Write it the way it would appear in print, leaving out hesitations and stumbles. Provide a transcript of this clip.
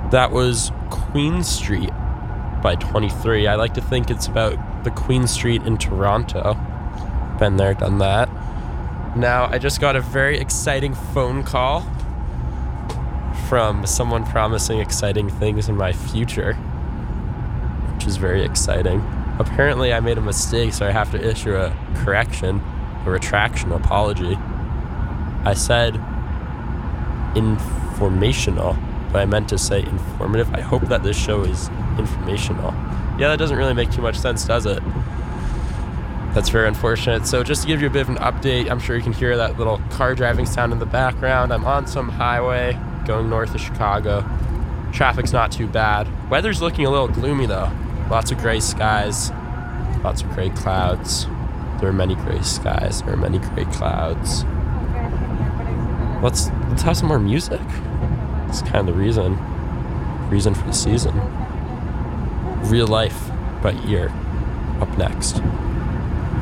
That was Queen Street by 23. I like to think it's about the Queen Street in Toronto. Been there, done that. Now, I just got a very exciting phone call from someone promising exciting things in my future, which is very exciting. Apparently, I made a mistake, so I have to issue a correction, a retraction, apology. I said informational, but I meant to say informative. I hope that this show is informational. Yeah, that doesn't really make too much sense, does it? That's very unfortunate. So just to give you a bit of an update, I'm sure you can hear that little car driving sound in the background. I'm on some highway going north of Chicago. Traffic's not too bad. Weather's looking a little gloomy though. Lots of gray skies, lots of gray clouds. There are many gray skies, there are many gray clouds. Let's have some more music. It's kind of the reason for the season. Real Life by Ear, up next.